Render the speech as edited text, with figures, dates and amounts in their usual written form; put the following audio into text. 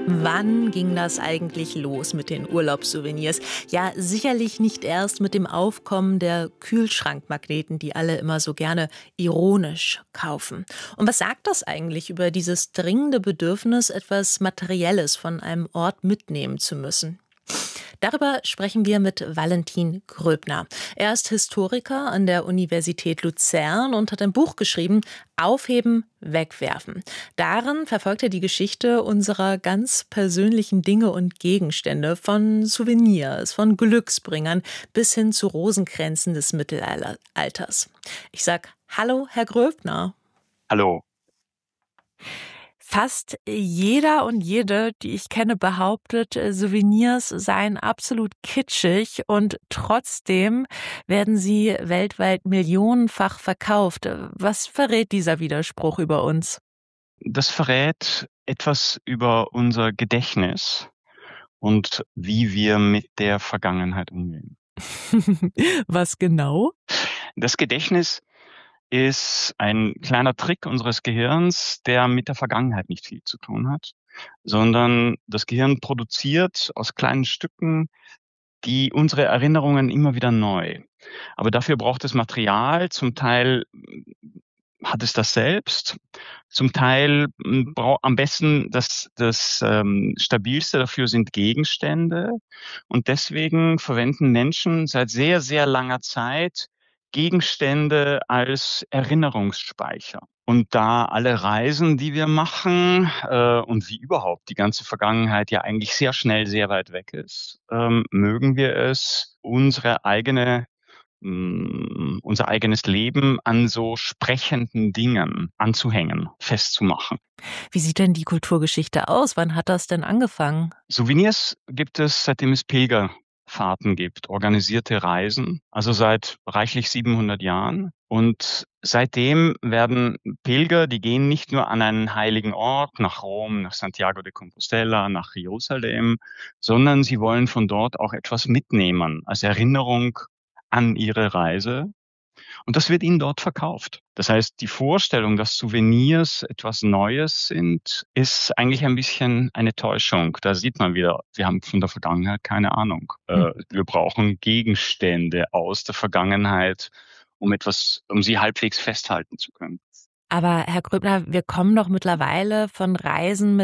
Wann ging das eigentlich los mit den Urlaubssouvenirs? Ja, sicherlich nicht erst mit dem Aufkommen der Kühlschrankmagneten, die alle immer so gerne ironisch kaufen. Und was sagt das eigentlich über dieses dringende Bedürfnis, etwas Materielles von einem Ort mitnehmen zu müssen? Darüber sprechen wir mit Valentin Gröbner. Er ist Historiker an der Universität Luzern und hat ein Buch geschrieben, Aufheben, Wegwerfen. Darin verfolgt er die Geschichte unserer ganz persönlichen Dinge und Gegenstände, von Souvenirs, von Glücksbringern bis hin zu Rosenkränzen des Mittelalters. Ich sag Hallo, Herr Gröbner. Hallo. Fast jeder und jede, die ich kenne, behauptet, Souvenirs seien absolut kitschig und trotzdem werden sie weltweit millionenfach verkauft. Was verrät dieser Widerspruch über uns? Das verrät etwas über unser Gedächtnis und wie wir mit der Vergangenheit umgehen. Was genau? Das Gedächtnis ist ein kleiner Trick unseres Gehirns, der mit der Vergangenheit nicht viel zu tun hat, sondern das Gehirn produziert aus kleinen Stücken unsere Erinnerungen immer wieder neu. Aber dafür braucht es Material, zum Teil hat es das selbst, zum Teil am besten das Stabilste dafür sind Gegenstände. Und deswegen verwenden Menschen seit sehr, sehr langer Zeit Gegenstände als Erinnerungsspeicher. Und da alle Reisen, die wir machen und wie überhaupt die ganze Vergangenheit ja eigentlich sehr schnell sehr weit weg ist, mögen wir es, unser eigenes Leben an so sprechenden Dingen anzuhängen, festzumachen. Wie sieht denn die Kulturgeschichte aus? Wann hat das denn angefangen? Souvenirs gibt es, seitdem es Pilgerfahrten gibt, organisierte Reisen, also seit reichlich 700 Jahren. Und seitdem werden Pilger, die gehen nicht nur an einen heiligen Ort, nach Rom, nach Santiago de Compostela, nach Jerusalem, sondern sie wollen von dort auch etwas mitnehmen als Erinnerung an ihre Reise. Und das wird ihnen dort verkauft. Das heißt, die Vorstellung, dass Souvenirs etwas Neues sind, ist eigentlich ein bisschen eine Täuschung. Da sieht man wieder, wir haben von der Vergangenheit keine Ahnung. Wir brauchen Gegenstände aus der Vergangenheit, um sie halbwegs festhalten zu können. Aber Herr Gröbner, wir kommen doch mittlerweile von Reisen